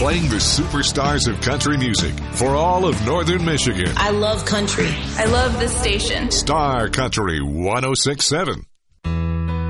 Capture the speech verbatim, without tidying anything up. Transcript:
playing the superstars of country music for all of Northern Michigan. I love country. I love this station. Star Country one oh six point seven.